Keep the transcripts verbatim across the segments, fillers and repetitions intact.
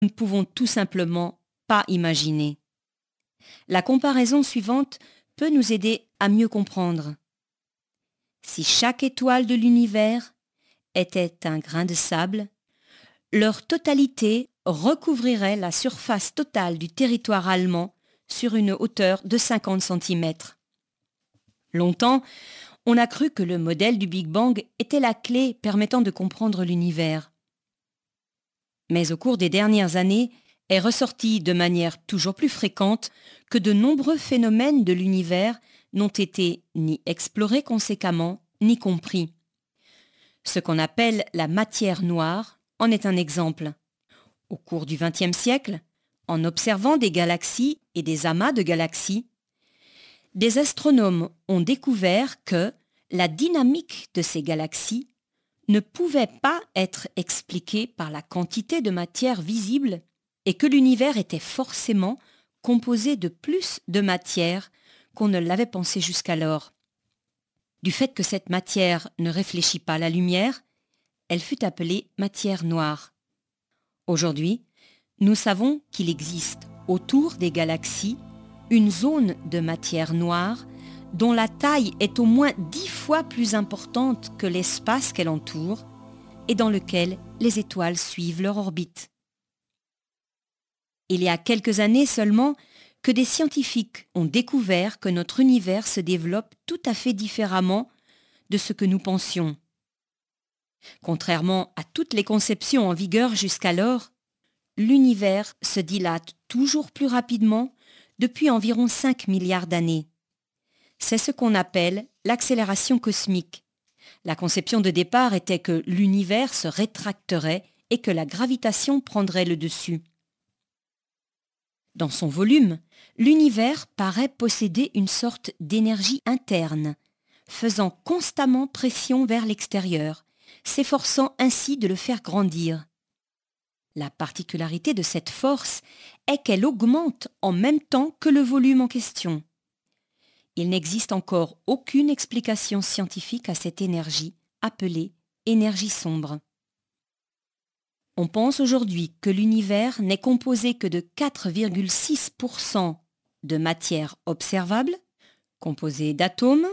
nous ne pouvons tout simplement pas imaginer. La comparaison suivante peut nous aider à mieux comprendre. Si chaque étoile de l'univers était un grain de sable, leur totalité recouvrirait la surface totale du territoire allemand sur une hauteur de cinquante centimètres. Longtemps, on a cru que le modèle du Big Bang était la clé permettant de comprendre l'univers. Mais au cours des dernières années, est ressorti de manière toujours plus fréquente que de nombreux phénomènes de l'univers n'ont été ni explorés conséquemment, ni compris. Ce qu'on appelle la matière noire en est un exemple. Au cours du vingtième siècle, en observant des galaxies et des amas de galaxies, des astronomes ont découvert que la dynamique de ces galaxies ne pouvait pas être expliquée par la quantité de matière visible et que l'univers était forcément composé de plus de matière qu'on ne l'avait pensé jusqu'alors. Du fait que cette matière ne réfléchit pas la lumière, elle fut appelée matière noire. Aujourd'hui, nous savons qu'il existe autour des galaxies une zone de matière noire dont la taille est au moins dix fois plus importante que l'espace qu'elle entoure et dans lequel les étoiles suivent leur orbite. Il y a quelques années seulement que des scientifiques ont découvert que notre univers se développe tout à fait différemment de ce que nous pensions. Contrairement à toutes les conceptions en vigueur jusqu'alors, l'univers se dilate toujours plus rapidement depuis environ cinq milliards d'années. C'est ce qu'on appelle l'accélération cosmique. La conception de départ était que l'univers se rétracterait et que la gravitation prendrait le dessus. Dans son volume, l'univers paraît posséder une sorte d'énergie interne, faisant constamment pression vers l'extérieur, s'efforçant ainsi de le faire grandir. La particularité de cette force est qu'elle augmente en même temps que le volume en question. Il n'existe encore aucune explication scientifique à cette énergie, appelée énergie sombre. On pense aujourd'hui que l'univers n'est composé que de quatre virgule six pour cent de matière observable, composée d'atomes,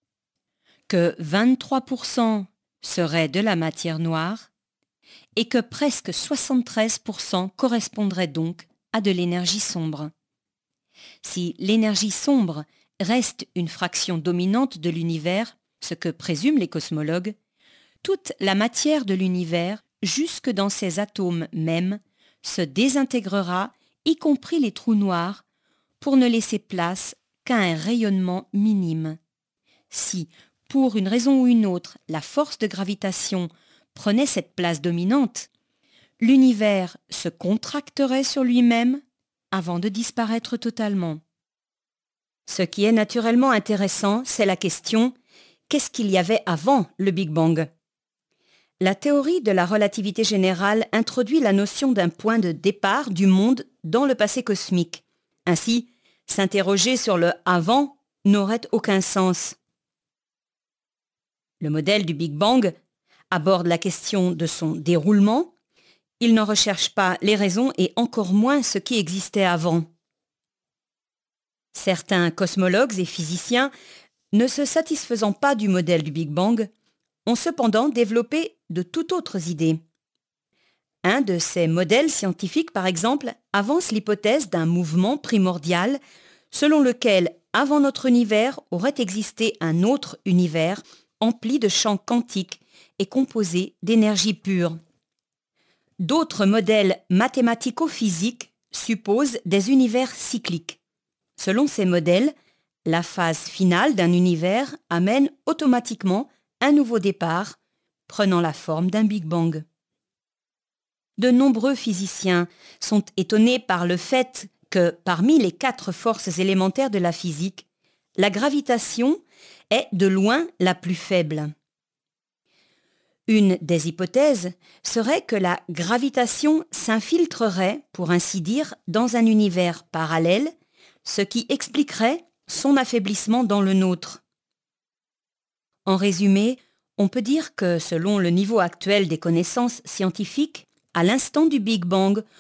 que vingt-trois pour cent serait de la matière noire et que presque soixante-treize pour cent correspondrait donc à de l'énergie sombre. Si l'énergie sombre reste une fraction dominante de l'univers, ce que présument les cosmologues, toute la matière de l'univers, jusque dans ses atomes mêmes, se désintégrera, y compris les trous noirs, pour ne laisser place qu'à un rayonnement minime. Si, pour une raison ou une autre, la force de gravitation prenait cette place dominante, l'univers se contracterait sur lui-même avant de disparaître totalement. Ce qui est naturellement intéressant, c'est la question « qu'est-ce qu'il y avait avant le Big Bang ?» La théorie de la relativité générale introduit la notion d'un point de départ du monde dans le passé cosmique. Ainsi, s'interroger sur le « avant » n'aurait aucun sens. Le modèle du Big Bang aborde la question de son déroulement. Il n'en recherche pas les raisons et encore moins ce qui existait avant. Certains cosmologues et physiciens, ne se satisfaisant pas du modèle du Big Bang, ont cependant développé de tout autres idées. Un de ces modèles scientifiques, par exemple, avance l'hypothèse d'un mouvement primordial selon lequel, avant notre univers, aurait existé un autre univers empli de champs quantiques et composé d'énergie pure. D'autres modèles mathématico-physiques supposent des univers cycliques. Selon ces modèles, la phase finale d'un univers amène automatiquement un nouveau départ, prenant la forme d'un Big Bang. De nombreux physiciens sont étonnés par le fait que, parmi les quatre forces élémentaires de la physique, la gravitation est de loin la plus faible. Une des hypothèses serait que la gravitation s'infiltrerait, pour ainsi dire, dans un univers parallèle, ce qui expliquerait son affaiblissement dans le nôtre. En résumé, on peut dire que selon le niveau actuel des connaissances scientifiques, à l'instant du Big Bang,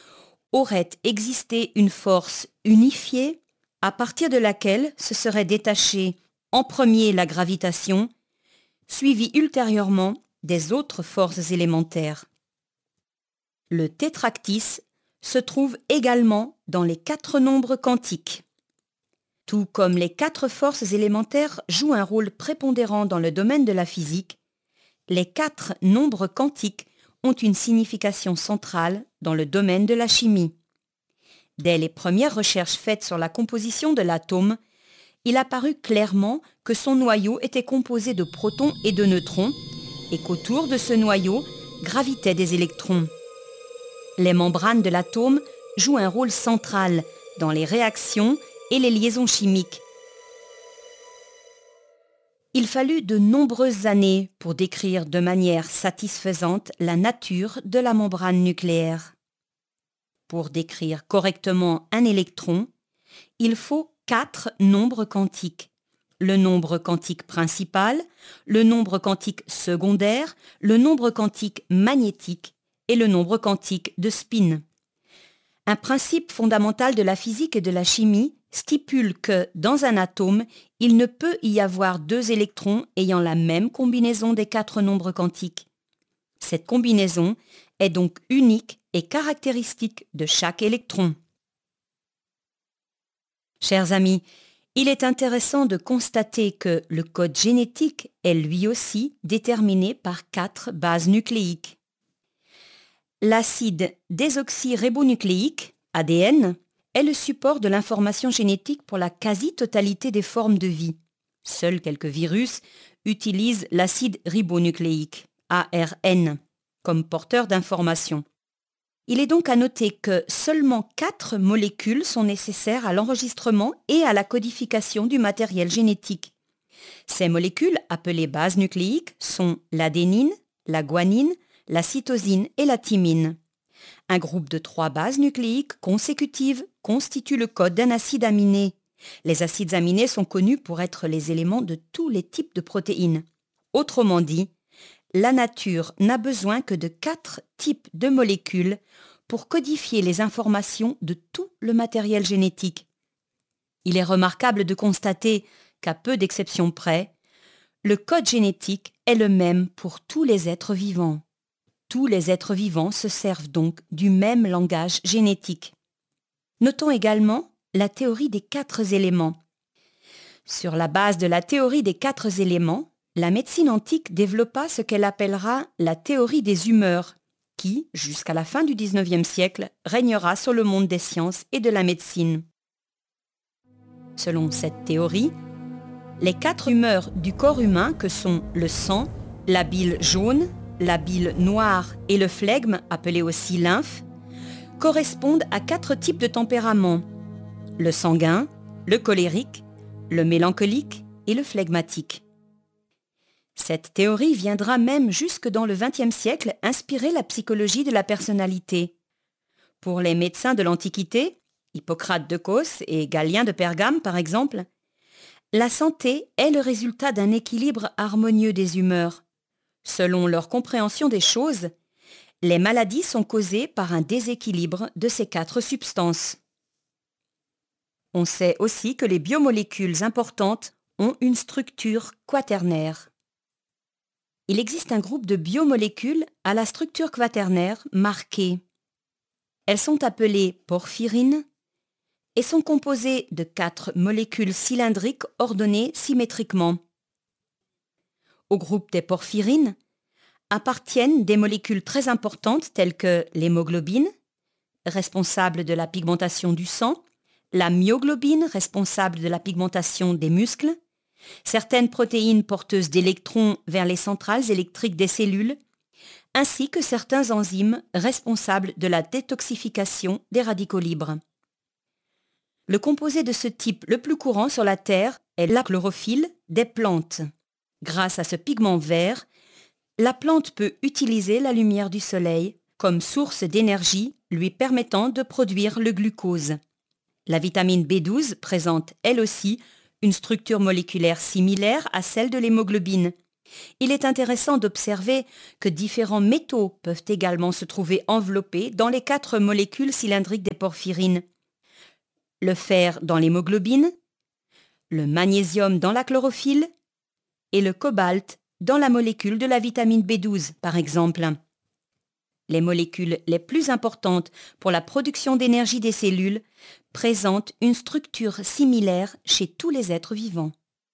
aurait existé une force unifiée à partir de laquelle se serait détachée en premier la gravitation, suivie ultérieurement des autres forces élémentaires. Le tétractys se trouve également dans les quatre nombres quantiques. Tout comme les quatre forces élémentaires jouent un rôle prépondérant dans le domaine de la physique, les quatre nombres quantiques ont une signification centrale dans le domaine de la chimie. Dès les premières recherches faites sur la composition de l'atome, il apparut clairement que son noyau était composé de protons et de neutrons et qu'autour de ce noyau gravitaient des électrons. Les membranes de l'atome jouent un rôle central dans les réactions et les liaisons chimiques. Il fallut de nombreuses années pour décrire de manière satisfaisante la nature de la membrane nucléaire. Pour décrire correctement un électron, il faut quatre nombres quantiques. Le nombre quantique principal, le nombre quantique secondaire, le nombre quantique magnétique et le nombre quantique de spin. Un principe fondamental de la physique et de la chimie stipule que, dans un atome, il ne peut y avoir deux électrons ayant la même combinaison des quatre nombres quantiques. Cette combinaison est donc unique et caractéristique de chaque électron. Chers amis, il est intéressant de constater que le code génétique est lui aussi déterminé par quatre bases nucléiques. L'acide désoxyribonucléique, A D N, est le support de l'information génétique pour la quasi-totalité des formes de vie. Seuls quelques virus utilisent l'acide ribonucléique, A R N, comme porteur d'informations. Il est donc à noter que seulement quatre molécules sont nécessaires à l'enregistrement et à la codification du matériel génétique. Ces molécules, appelées bases nucléiques, sont l'adénine, la guanine, la cytosine et la thymine. Un groupe de trois bases nucléiques consécutives constitue le code d'un acide aminé. Les acides aminés sont connus pour être les éléments de tous les types de protéines. Autrement dit, la nature n'a besoin que de quatre types de molécules pour codifier les informations de tout le matériel génétique. Il est remarquable de constater qu'à peu d'exceptions près, le code génétique est le même pour tous les êtres vivants. Tous les êtres vivants se servent donc du même langage génétique. Notons également la théorie des quatre éléments. Sur la base de la théorie des quatre éléments, la médecine antique développa ce qu'elle appellera la théorie des humeurs, qui, jusqu'à la fin du dix-neuvième siècle, régnera sur le monde des sciences et de la médecine. Selon cette théorie, les quatre humeurs du corps humain que sont le sang, la bile jaune, la bile noire et le flegme, appelé aussi lymphe, correspondent à quatre types de tempéraments, le sanguin, le colérique, le mélancolique et le flegmatique. Cette théorie viendra même jusque dans le vingtième siècle inspirer la psychologie de la personnalité. Pour les médecins de l'Antiquité, Hippocrate de Cos et Galien de Pergame par exemple, la santé est le résultat d'un équilibre harmonieux des humeurs. Selon leur compréhension des choses, les maladies sont causées par un déséquilibre de ces quatre substances. On sait aussi que les biomolécules importantes ont une structure quaternaire. Il existe un groupe de biomolécules à la structure quaternaire marquée. Elles sont appelées porphyrines et sont composées de quatre molécules cylindriques ordonnées symétriquement. Au groupe des porphyrines appartiennent des molécules très importantes telles que l'hémoglobine, responsable de la pigmentation du sang, la myoglobine, responsable de la pigmentation des muscles, certaines protéines porteuses d'électrons vers les centrales électriques des cellules, ainsi que certains enzymes responsables de la détoxification des radicaux libres. Le composé de ce type le plus courant sur la Terre est la chlorophylle des plantes. Grâce à ce pigment vert, la plante peut utiliser la lumière du soleil comme source d'énergie lui permettant de produire le glucose. La vitamine B douze présente elle aussi une structure moléculaire similaire à celle de l'hémoglobine. Il est intéressant d'observer que différents métaux peuvent également se trouver enveloppés dans les quatre molécules cylindriques des porphyrines. Le fer dans l'hémoglobine, le magnésium dans la chlorophylle et le cobalt dans la molécule de la vitamine B douze, par exemple. Les molécules les plus importantes pour la production d'énergie des cellules présentent une structure similaire chez tous les êtres vivants.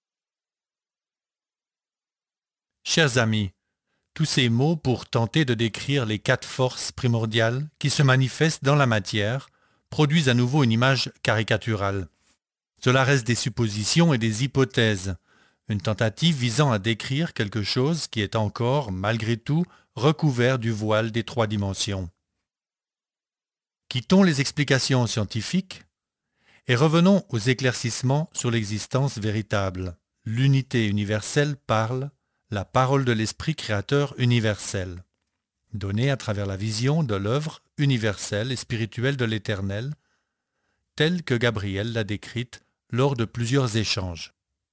Chers amis, tous ces mots pour tenter de décrire les quatre forces primordiales qui se manifestent dans la matière produisent à nouveau une image caricaturale. Cela reste des suppositions et des hypothèses, une tentative visant à décrire quelque chose qui est encore, malgré tout, recouvert du voile des trois dimensions. Quittons les explications scientifiques et revenons aux éclaircissements sur l'existence véritable. L'unité universelle parle, la parole de l'Esprit créateur universel, donnée à travers la vision de l'œuvre universelle et spirituelle de l'Éternel, telle que Gabriel l'a décrite lors de plusieurs échanges.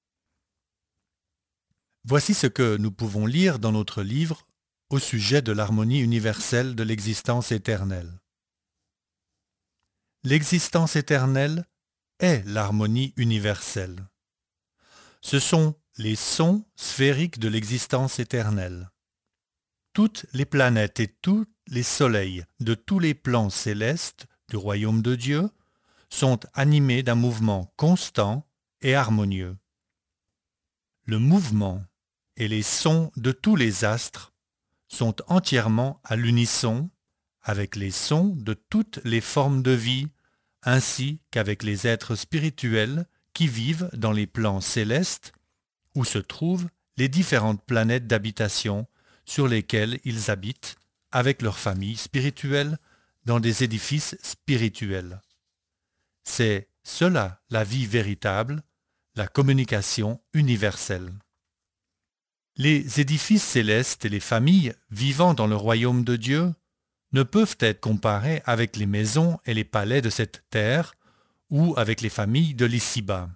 Voici ce que nous pouvons lire dans notre livre au sujet de l'harmonie universelle de l'existence éternelle. L'existence éternelle est l'harmonie universelle. Ce sont les sons sphériques de l'existence éternelle. Toutes les planètes et tous les soleils de tous les plans célestes du royaume de Dieu sont animés d'un mouvement constant et harmonieux. Le mouvement et les sons de tous les astres sont entièrement à l'unisson avec les sons de toutes les formes de vie, ainsi qu'avec les êtres spirituels qui vivent dans les plans célestes où se trouvent les différentes planètes d'habitation sur lesquelles ils habitent avec leurs familles spirituelles dans des édifices spirituels. C'est cela la vie véritable, la communication universelle. Les édifices célestes et les familles vivant dans le royaume de Dieu ne peuvent être comparés avec les maisons et les palais de cette terre ou avec les familles de l'ici-bas.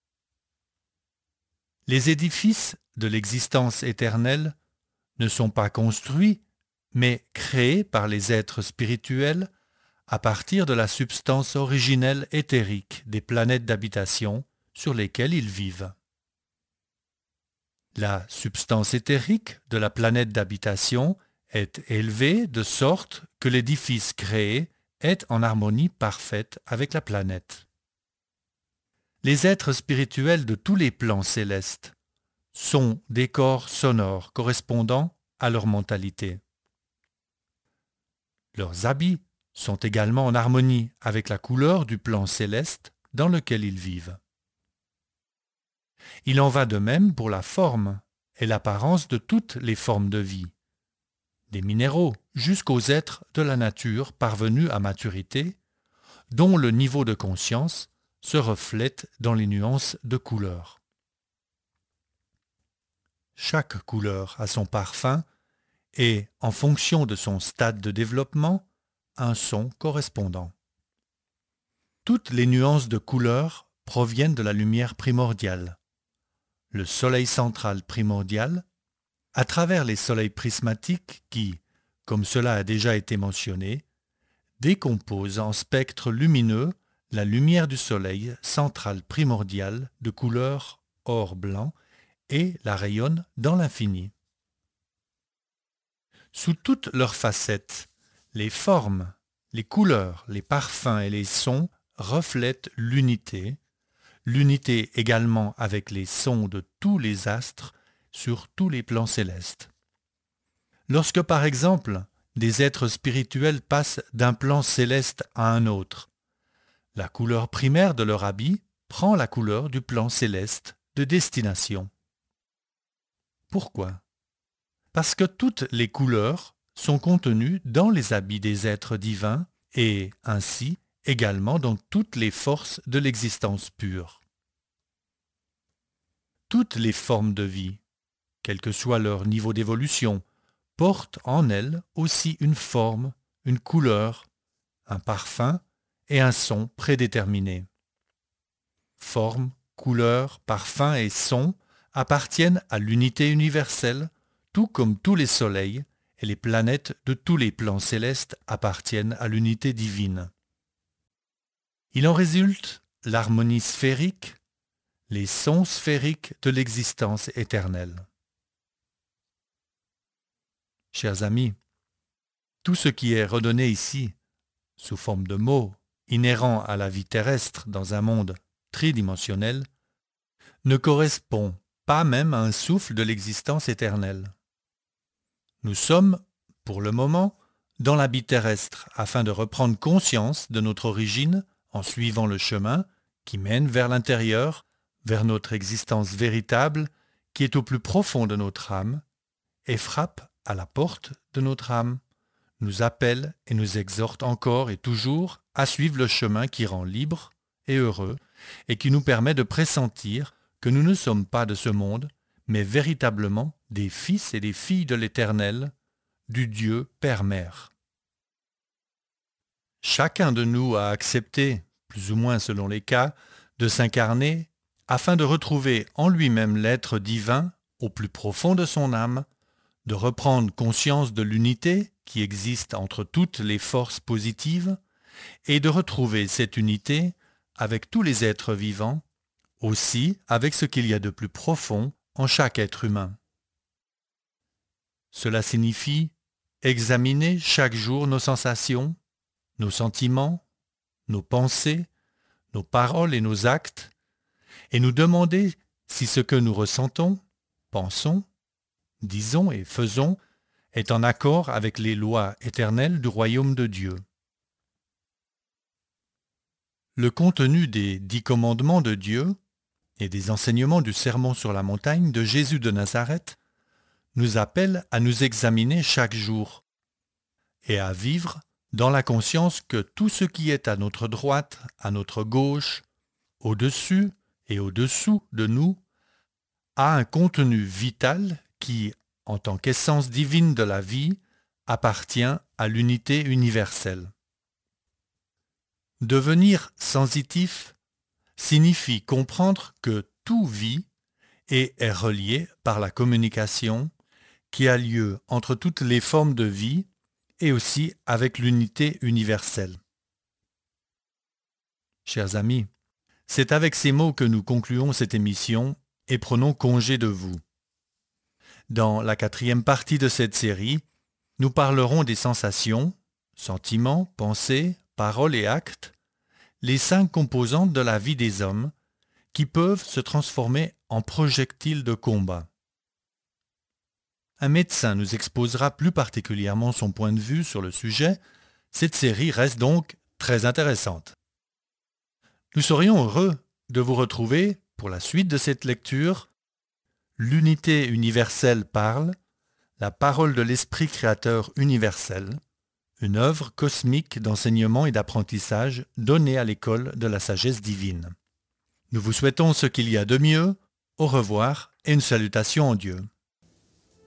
Les édifices de l'existence éternelle ne sont pas construits, mais créés par les êtres spirituels à partir de la substance originelle éthérique des planètes d'habitation sur lesquelles ils vivent. La substance éthérique de la planète d'habitation est élevée de sorte que l'édifice créé est en harmonie parfaite avec la planète. Les êtres spirituels de tous les plans célestes sont des corps sonores correspondant à leur mentalité. Leurs habits sont également en harmonie avec la couleur du plan céleste dans lequel ils vivent. Il en va de même pour la forme et l'apparence de toutes les formes de vie, des minéraux jusqu'aux êtres de la nature parvenus à maturité, dont le niveau de conscience se reflète dans les nuances de couleurs. Chaque couleur a son parfum et, en fonction de son stade de développement, un son correspondant. Toutes les nuances de couleurs proviennent de la lumière primordiale. Le soleil central primordial, à travers les soleils prismatiques qui, comme cela a déjà été mentionné, décomposent en spectres lumineux la lumière du soleil central primordial de couleur or-blanc et la rayonne dans l'infini. Sous toutes leurs facettes, les formes, les couleurs, les parfums et les sons reflètent l'unité, l'unité également avec les sons de tous les astres sur tous les plans célestes. Lorsque par exemple des êtres spirituels passent d'un plan céleste à un autre, la couleur primaire de leur habit prend la couleur du plan céleste de destination. Pourquoi ? Parce que toutes les couleurs sont contenues dans les habits des êtres divins et ainsi également dans toutes les forces de l'existence pure. Toutes les formes de vie, quel que soit leur niveau d'évolution, portent en elles aussi une forme, une couleur, un parfum et un son prédéterminés. Forme, couleur, parfum et son appartiennent à l'unité universelle, tout comme tous les soleils et les planètes de tous les plans célestes appartiennent à l'unité divine. Il en résulte l'harmonie sphérique, les sons sphériques de l'existence éternelle. Chers amis, tout ce qui est redonné ici, sous forme de mots, inhérents à la vie terrestre dans un monde tridimensionnel, ne correspond pas même à un souffle de l'existence éternelle. Nous sommes, pour le moment, dans la vie terrestre afin de reprendre conscience de notre origine en suivant le chemin qui mène vers l'intérieur, vers notre existence véritable qui est au plus profond de notre âme et frappe à la porte de notre âme, nous appelle et nous exhorte encore et toujours à suivre le chemin qui rend libre et heureux et qui nous permet de pressentir que nous ne sommes pas de ce monde, mais véritablement des fils et des filles de l'Éternel, du Dieu Père-Mère. Chacun de nous a accepté, plus ou moins selon les cas, de s'incarner afin de retrouver en lui-même l'être divin au plus profond de son âme, de reprendre conscience de l'unité qui existe entre toutes les forces positives et de retrouver cette unité avec tous les êtres vivants, aussi avec ce qu'il y a de plus profond en chaque être humain. Cela signifie examiner chaque jour nos sensations, nos sentiments, nos pensées, nos paroles et nos actes, et nous demander si ce que nous ressentons, pensons, disons et faisons est en accord avec les lois éternelles du royaume de Dieu. Le contenu des dix commandements de Dieu et des enseignements du sermon sur la montagne de Jésus de Nazareth nous appelle à nous examiner chaque jour et à vivre dans la conscience que tout ce qui est à notre droite, à notre gauche, au-dessus et au-dessous de nous a un contenu vital qui, en tant qu'essence divine de la vie, appartient à l'unité universelle. Devenir sensitif signifie comprendre que tout vit et est relié par la communication qui a lieu entre toutes les formes de vie et aussi avec l'unité universelle. Chers amis, c'est avec ces mots que nous concluons cette émission et prenons congé de vous. Dans la quatrième partie de cette série, nous parlerons des sensations, sentiments, pensées, paroles et actes, les cinq composantes de la vie des hommes qui peuvent se transformer en projectiles de combat. Un médecin nous exposera plus particulièrement son point de vue sur le sujet. Cette série reste donc très intéressante. Nous serions heureux de vous retrouver pour la suite de cette lecture. L'unité universelle parle, la parole de l'Esprit créateur universel, une œuvre cosmique d'enseignement et d'apprentissage donnée à l'école de la sagesse divine. Nous vous souhaitons ce qu'il y a de mieux, au revoir et une salutation en Dieu.